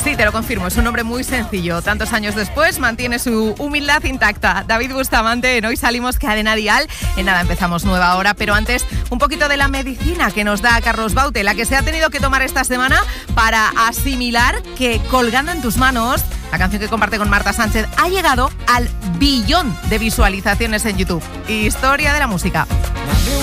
Sí, te lo confirmo, es un hombre muy sencillo. Tantos años después mantiene su humildad intacta. David Bustamante, en Hoy Salimos Cadena Dial. En nada, empezamos nueva hora, pero antes un poquito de la medicina que nos da Carlos Baute, la que se ha tenido que tomar esta semana para asimilar que Colgando en tus manos, la canción que comparte con Marta Sánchez, ha llegado al 1 billón de visualizaciones en YouTube. Historia de la música.